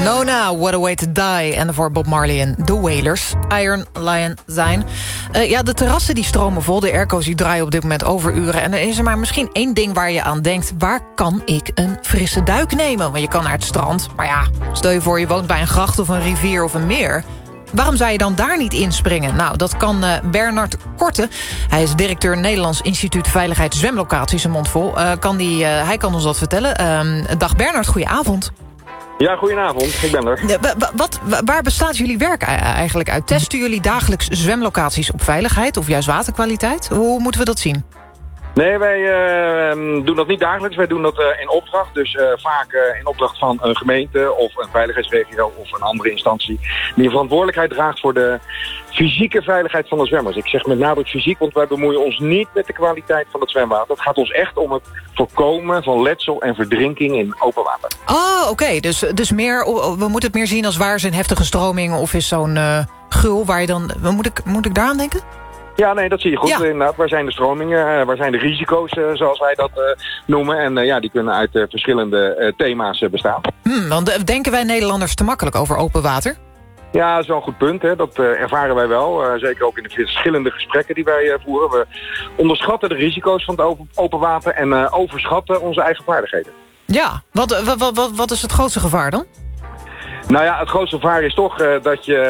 Mona, What a Way to Die. En daarvoor Bob Marley en The Wailers. Iron Lion zijn. De terrassen die stromen vol. De airco's die draaien op dit moment overuren. En er is er maar misschien één ding waar je aan denkt. Waar kan ik een frisse duik nemen? Want je kan naar het strand. Maar ja, stel je voor je woont bij een gracht of een rivier of een meer. Waarom zou je dan daar niet inspringen? Nou, dat kan Bernard Korte. Hij is directeur Nederlands Instituut Veiligheid Zwemlocaties, een mond vol. Hij kan ons dat vertellen. Dag Bernard, goedenavond. Ja, goedenavond. Ik ben er. Waar bestaat jullie werk eigenlijk uit? Testen jullie dagelijks zwemlocaties op veiligheid of juist waterkwaliteit? Hoe moeten we dat zien? Nee, wij doen dat niet dagelijks. Wij doen dat in opdracht. Dus vaak in opdracht van een gemeente of een veiligheidsregio of een andere instantie die een verantwoordelijkheid draagt voor de fysieke veiligheid van de zwemmers. Ik zeg met nadruk fysiek, want wij bemoeien ons niet met de kwaliteit van het zwemwater. Het gaat ons echt om het voorkomen van letsel en verdrinking in open water. Oh, oké. Dus meer, we moeten het meer zien als waar is een heftige stroming of is zo'n gul waar je dan... Moet ik daaraan denken? Ja, nee, dat zie je goed. Ja. Inderdaad, waar zijn de stromingen? Waar zijn de risico's, zoals wij dat noemen? En die kunnen uit verschillende thema's bestaan. Want denken wij Nederlanders te makkelijk over open water? Ja, dat is wel een goed punt. Hè. Dat ervaren wij wel. Zeker ook in de verschillende gesprekken die wij voeren. We onderschatten de risico's van het open water en overschatten onze eigen vaardigheden. Ja, wat is het grootste gevaar dan? Nou ja, het grootste gevaar is toch dat je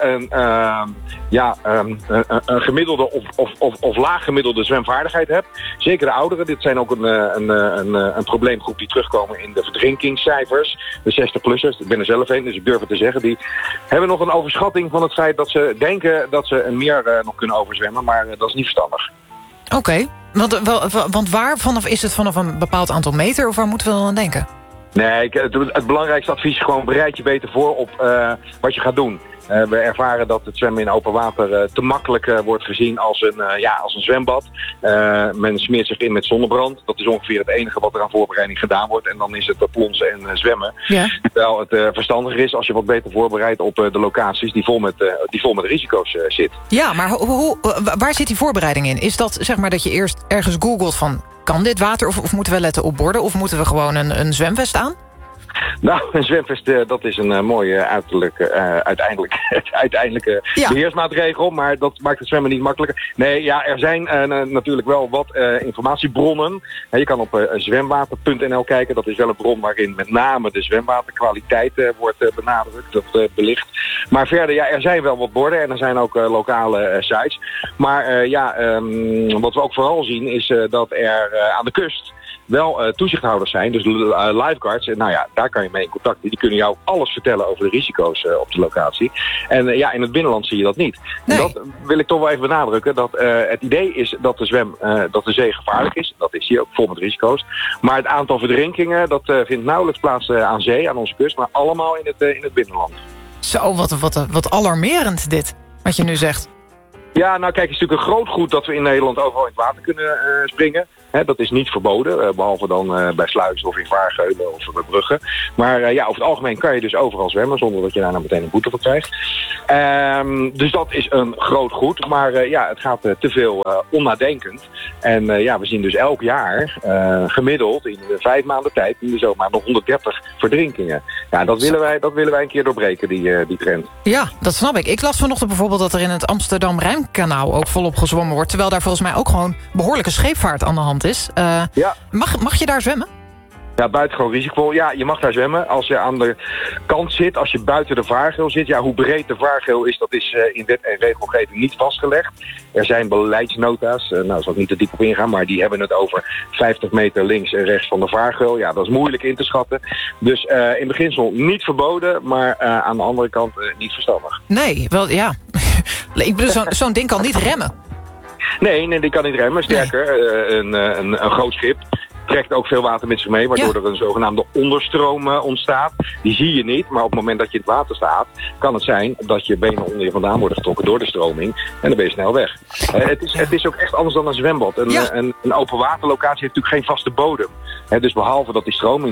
een gemiddelde of laag gemiddelde zwemvaardigheid hebt. Zeker de ouderen. Dit zijn ook een probleemgroep die terugkomen in de verdrinkingscijfers. De 60-plussers, ik ben er zelf een, dus ik durf het te zeggen. Die hebben nog een overschatting van het feit dat ze denken dat ze een meer nog kunnen overzwemmen. Maar dat is niet verstandig. Oké, want waar is het vanaf een bepaald aantal meter of waar moeten we dan aan denken? Nee, het belangrijkste advies is gewoon bereid je beter voor op wat je gaat doen. We ervaren dat het zwemmen in open water te makkelijk wordt gezien als een zwembad. Men smeert zich in met zonnebrand. Dat is ongeveer het enige wat er aan voorbereiding gedaan wordt. En dan is het plonsen en zwemmen. Ja. Terwijl het verstandiger is als je wat beter voorbereidt op de locaties die vol met risico's zit. Ja, maar waar zit die voorbereiding in? Is dat zeg maar dat je eerst ergens googelt van... Kan dit water of moeten we letten op borden? Of moeten we gewoon een zwemvest aan? Nou, een zwemvest, dat is een mooie uiteindelijke beheersmaatregel. Maar dat maakt het zwemmen niet makkelijker. Nee, ja, er zijn natuurlijk wel wat informatiebronnen. Je kan op zwemwater.nl kijken. Dat is wel een bron waarin met name de zwemwaterkwaliteit wordt benadrukt. Dat belicht. Maar verder, er zijn wel wat borden. En er zijn ook lokale sites. Maar wat we ook vooral zien is dat er aan de kust... wel toezichthouders zijn, dus lifeguards. En daar kan je mee in contact. Die kunnen jou alles vertellen over de risico's op de locatie. En in het binnenland zie je dat niet. Nee. Dat wil ik toch wel even benadrukken. Dat het idee is dat de zee gevaarlijk is. Dat is hier ook vol met risico's. Maar het aantal verdrinkingen, dat vindt nauwelijks plaats aan zee, aan onze kust. Maar allemaal in het binnenland. Zo, wat alarmerend dit, wat je nu zegt. Ja, nou kijk, het is natuurlijk een groot goed dat we in Nederland overal in het water kunnen springen. Dat is niet verboden, behalve dan bij sluizen of in vaargeulen of bij bruggen. Maar over het algemeen kan je dus overal zwemmen zonder dat je daar nou meteen een boete voor krijgt. Dus dat is een groot goed, maar het gaat te veel onnadenkend. En we zien dus elk jaar gemiddeld in 5 maanden tijd in de zomer nog 130 verdrinkingen. Ja, dat willen wij een keer doorbreken, die trend. Ja, dat snap ik. Ik las vanochtend bijvoorbeeld dat er in het Amsterdam-Rijnkanaal ook volop gezwommen wordt, terwijl daar volgens mij ook gewoon behoorlijke scheepvaart aan de hand is. Mag je daar zwemmen? Ja, buitengewoon risicovol. Ja, je mag daar zwemmen. Als je aan de kant zit, als je buiten de vaargeul zit... hoe breed de vaargeul is, dat is in wet en regelgeving niet vastgelegd. Er zijn beleidsnota's, daar zal ik niet te diep op ingaan... maar die hebben het over 50 meter links en rechts van de vaargeul. Ja, dat is moeilijk in te schatten. Dus in beginsel niet verboden, maar aan de andere kant niet verstandig. Nee, wel ja. Ik bedoel, zo'n ding kan niet remmen. Nee, die kan niet remmen. Sterker, een groot schip trekt ook veel water met zich mee, waardoor er een zogenaamde onderstroom ontstaat. Die zie je niet, maar op het moment dat je in het water staat, kan het zijn dat je benen onder je vandaan worden getrokken door de stroming en dan ben je snel weg. Het is ook echt anders dan een zwembad. Een open waterlocatie heeft natuurlijk geen vaste bodem. Dus behalve dat die stroming